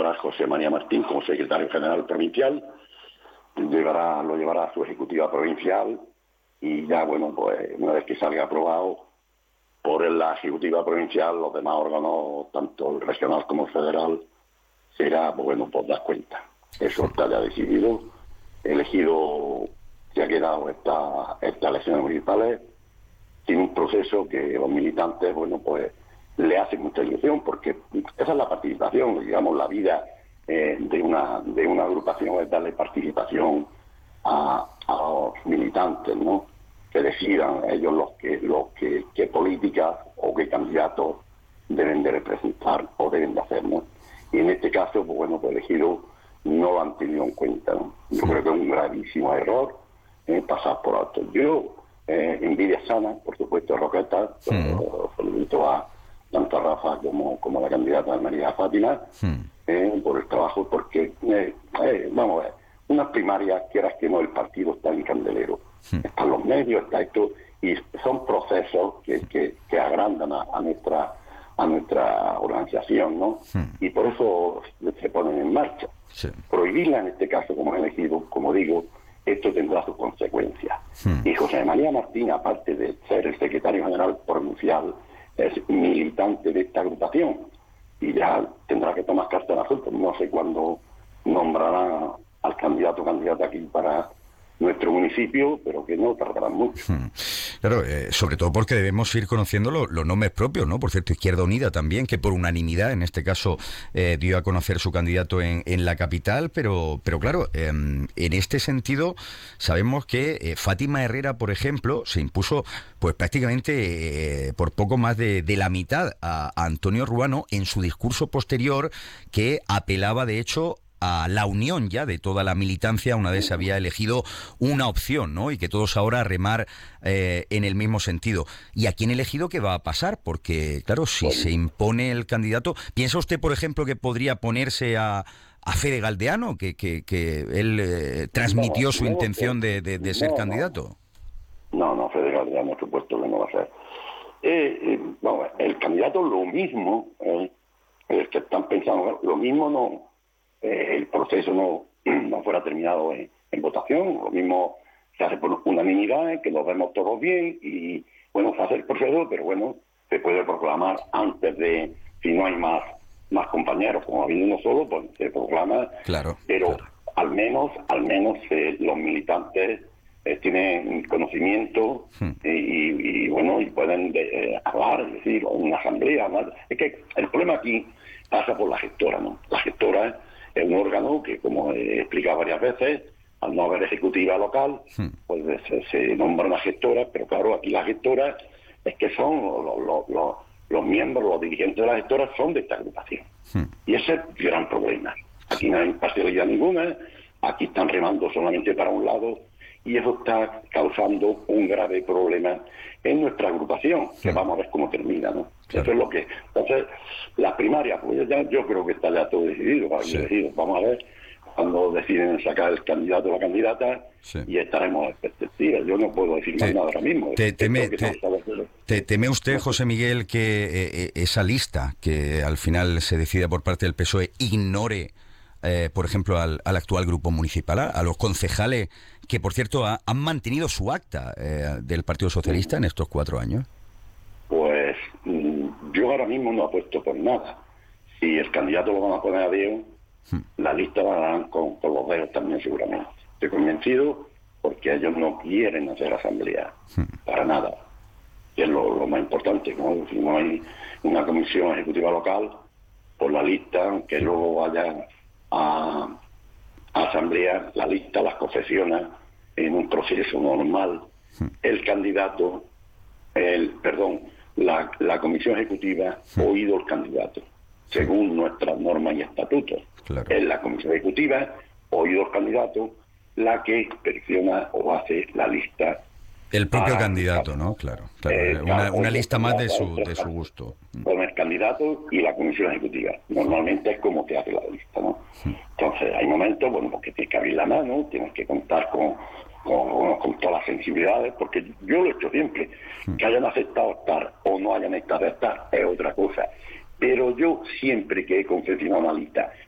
nombrar a José María Martín como secretario general provincial, lo llevará a su ejecutiva provincial y ya, bueno, pues una vez que salga aprobado por la ejecutiva provincial, los demás órganos, tanto el regional como el federal, será, bueno, pues dar cuenta. Eso está ya decidido. Elegido, se ha quedado estas elecciones municipales. Tiene un proceso que los militantes, bueno, pues le hacen mucha ilusión, porque esa es la participación, digamos, la vida de una agrupación es darle participación a los militantes, ¿no? Que decidan ellos qué políticas o qué candidatos deben de representar o deben de hacer, ¿no? Y en este caso, pues bueno, pues elegido no lo han tenido en cuenta, ¿no? Yo creo que es un gravísimo error pasar por alto. Yo, envidia sana, por supuesto, Roqueta, felicito a tanto a Rafa como a la candidata María Fátima por el trabajo, porque, vamos a ver, unas primarias, quieras que no, el partido está en candelero. Están los medios, está esto, y son procesos que agrandan a nuestra organización, ¿no? Y por eso se ponen en marcha. Sí. Prohibirla en este caso, como he elegido, como digo, esto tendrá sus consecuencias. Y José María Martín, aparte de ser el secretario general provincial, es militante de esta agrupación y ya tendrá que tomar carta en asunto. No sé cuándo nombrarán al candidato o candidata aquí para nuestro municipio, pero que no tardará mucho. Claro, sobre todo porque debemos ir conociendo los nombres propios, ¿no? Por cierto, Izquierda Unida también, que por unanimidad, en este caso, dio a conocer su candidato en la capital, pero claro, en este sentido, sabemos que Fátima Herrera, por ejemplo, se impuso pues prácticamente por poco más de la mitad a Antonio Ruano en su discurso posterior, que apelaba, de hecho, a la unión ya de toda la militancia una vez se había elegido una opción, ¿no? Y que todos ahora remar en el mismo sentido. ¿Y a quién elegido qué va a pasar? Porque, claro, si se impone el candidato... ¿Piensa usted, por ejemplo, que podría ponerse a Fede Galdeano, que él transmitió su intención de ser candidato? No, Fede Galdeano, por supuesto que no va a ser. Vamos, el candidato lo mismo, el que están pensando, lo mismo no... el proceso no fuera terminado en votación, lo mismo se hace por unanimidad, que nos vemos todos bien y bueno, se hace el proceso, pero bueno, se puede proclamar antes de, si no hay más compañeros, como ha habido uno solo, pues se proclama, claro, pero claro. al menos los militantes tienen conocimiento y bueno, y pueden hablar, es decir, una asamblea, ¿no? Es que el problema aquí pasa por la gestora, ¿no? La gestora es un órgano que, como he explicado varias veces, al no haber ejecutiva local, pues se nombra una gestora, pero claro, aquí las gestoras es que son los miembros, los dirigentes de la gestora son de esta agrupación. Y ese es el gran problema. Aquí no hay imparcialidad ninguna, aquí están remando solamente para un lado, y eso está causando un grave problema en nuestra agrupación, que vamos a ver cómo termina, ¿no? Claro. Eso es lo que... Entonces, las primarias, pues yo creo que está ya todo decidido, decidido. Vamos a ver cuando deciden sacar el candidato o la candidata, y estaremos en perspectiva. Yo no puedo decir más nada ahora mismo. ¿Teme usted, José Miguel, que esa lista que al final se decida por parte del PSOE ignore, por ejemplo, al actual grupo municipal, a los concejales que, por cierto, han mantenido su acta del Partido Socialista en estos 4 años? Pues yo ahora mismo no apuesto por nada. Si el candidato lo van a poner a Dios, la lista la darán con los dedos también seguramente. Estoy convencido porque ellos no quieren hacer asamblea, para nada. Y es lo más importante, ¿no? Si no hay una comisión ejecutiva local, por la lista, aunque luego vayan a asamblea, la lista las confecciona en un proceso normal. El candidato, la comisión ejecutiva oído el candidato, según nuestras normas y estatutos. Claro. Es la comisión ejecutiva, oído el candidato, la que selecciona o hace la lista. El propio candidato, ¿no? Claro. Una lista más de su gusto. Con el candidato y la comisión ejecutiva. Normalmente es como te hace la lista, ¿no? Entonces hay momentos, bueno, porque tienes que abrir la mano, tienes que contar con todas las sensibilidades, porque yo lo he hecho siempre. Que hayan aceptado estar o no hayan aceptado estar es otra cosa. Pero yo siempre que he confeccionado una lista